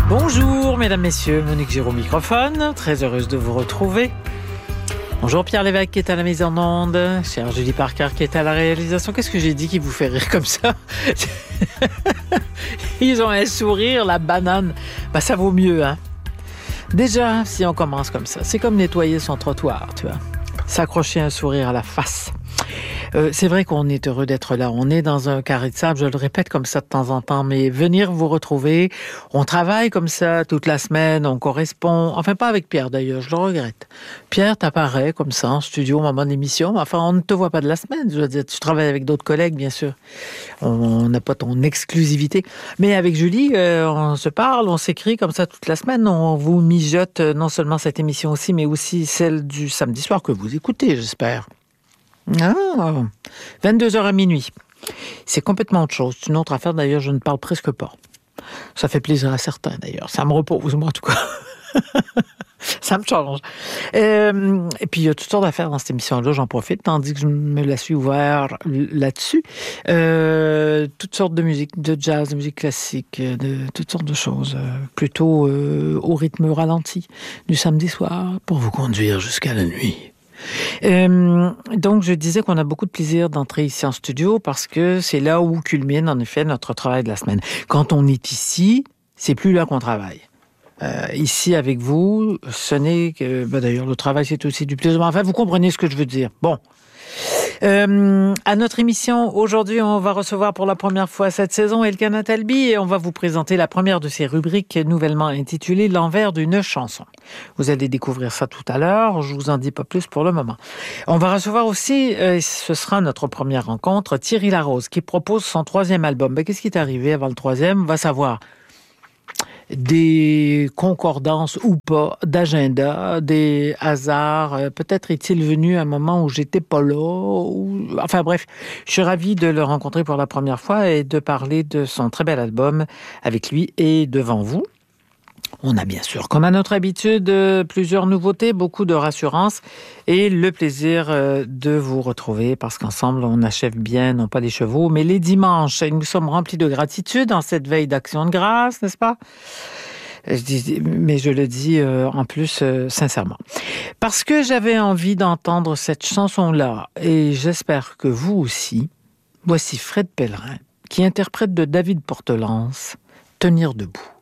Bonjour mesdames, messieurs, Monique Giraud au microphone, très heureuse de vous retrouver. Bonjour Pierre Lévesque qui est à la mise en onde, chère Julie Parker qui est à la réalisation. Qu'est-ce que j'ai dit qui vous fait rire comme ça? Ils ont un sourire, la banane. Ça vaut mieux, hein? Déjà, si on commence comme ça, c'est comme nettoyer son trottoir, tu vois. S'accrocher un sourire à la face. C'est vrai qu'on est heureux d'être là. On est dans un carré de sable, je le répète comme ça de temps en temps, mais venir vous retrouver, on travaille comme ça toute la semaine, on correspond, enfin pas avec Pierre d'ailleurs, je le regrette. Pierre, t'apparaît comme ça en studio au moment de l'émission, mais enfin on ne te voit pas de la semaine, je veux dire, tu travailles avec d'autres collègues bien sûr. On n'a pas ton exclusivité. Mais avec Julie, on se parle, on s'écrit comme ça toute la semaine, on vous mijote non seulement cette émission aussi, mais aussi celle du samedi soir que vous écoutez, j'espère. 22h à minuit. C'est complètement autre chose. C'est une autre affaire, d'ailleurs, je ne parle presque pas. Ça fait plaisir à certains, d'ailleurs. Ça me repose, moi, en tout cas. Ça me change. Et puis, il y a toutes sortes d'affaires dans cette émission-là. J'en profite, tandis que je me la suis ouvert là-dessus. Toutes sortes de musique, de jazz, de musique classique, de toutes sortes de choses. Plutôt au rythme ralenti du samedi soir pour vous conduire jusqu'à la nuit. Donc, je disais qu'on a beaucoup de plaisir d'entrer ici en studio parce que c'est là où culmine, en effet, notre travail de la semaine. Quand on est ici, c'est plus là qu'on travaille. Ici, avec vous, ce n'est que... d'ailleurs, le travail, c'est aussi du plaisir. Enfin, vous comprenez ce que je veux dire. Bon. À notre émission, aujourd'hui, on va recevoir pour la première fois cette saison Elkana Talbi et on va vous présenter la première de ses rubriques nouvellement intitulée « L'envers d'une chanson ». Vous allez découvrir ça tout à l'heure, je vous en dis pas plus pour le moment. On va recevoir aussi, ce sera notre première rencontre, Thierry Larose qui propose son 3e album. Qu'est-ce qui est arrivé avant le 3e? On va savoir. Des concordances ou pas d'agenda, des hasards. Peut-être est-il venu à un moment où j'étais pas là. Enfin bref, je suis ravie de le rencontrer pour la première fois et de parler de son très bel album avec lui et devant vous. On a bien sûr, comme à notre habitude, plusieurs nouveautés, beaucoup de rassurance et le plaisir de vous retrouver parce qu'ensemble, on achève bien, non pas les chevaux, mais les dimanches. Et nous sommes remplis de gratitude en cette veille d'Action de grâce, n'est-ce pas? Mais je le dis en plus sincèrement. Parce que j'avais envie d'entendre cette chanson-là et j'espère que vous aussi. Voici Fred Pellerin qui interprète de David Portelance, Tenir debout.